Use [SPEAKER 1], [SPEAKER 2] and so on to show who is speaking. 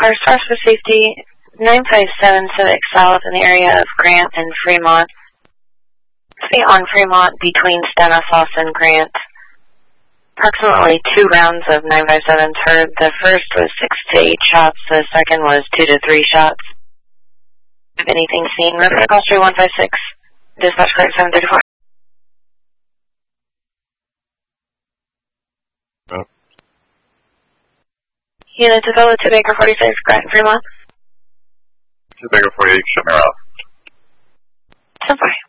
[SPEAKER 1] cars, stars for safety, 957 Civic South in the area of Grant and Fremont. Stay on Fremont between Stanislaus and Grant. Approximately 2 rounds of 957s heard. The first was 6 to 8 shots. The second was 2 to 3 shots. If anything seen, refer to call 3156. Dispatch card 734.
[SPEAKER 2] Oh.
[SPEAKER 1] Unit developed to Baker 46, Grant and Fremont.
[SPEAKER 2] To Baker 48, shut me off.
[SPEAKER 1] 10-4.